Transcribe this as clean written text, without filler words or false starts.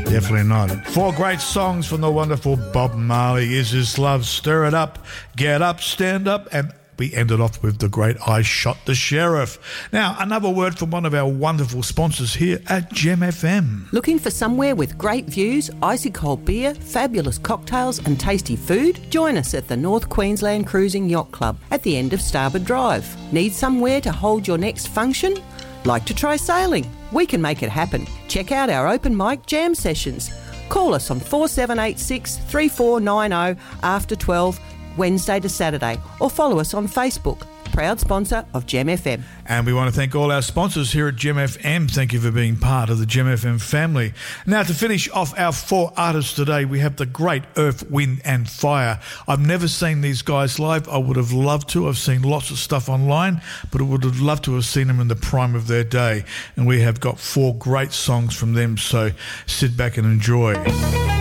Definitely not. 4 great songs from the wonderful Bob Marley. Is This Love? Stir It Up, Get Up, Stand Up, and we ended off with the great I Shot the Sheriff. Now, another word from one of our wonderful sponsors here at Gem FM. Looking for somewhere with great views, icy cold beer, fabulous cocktails and tasty food? Join us at the North Queensland Cruising Yacht Club at the end of Starboard Drive. Need somewhere to hold your next function? Like to try sailing? We can make it happen. Check out our open mic jam sessions. Call us on 4786 3490 after 12, Wednesday to Saturday, or follow us on Facebook. Proud sponsor of Gem FM. And we want to thank all our sponsors here at Gem FM. Thank you for being part of the Gem FM family. Now, to finish off our 4 artists today, we have the great Earth, Wind and Fire. I've never seen these guys live. I would have loved to. I've seen lots of stuff online, but I would have loved to have seen them in the prime of their day. And we have got 4 great songs from them, so sit back and enjoy.